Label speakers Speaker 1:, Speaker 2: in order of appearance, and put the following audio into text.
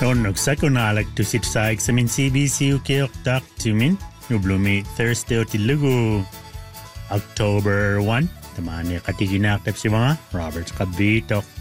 Speaker 1: Non nagsakunalag to sit sa examin CBC ukiok tak tumin. Nublumi Thursday o tilugo. October 1. Tamani katiginaktab si mga Robert Kabitok.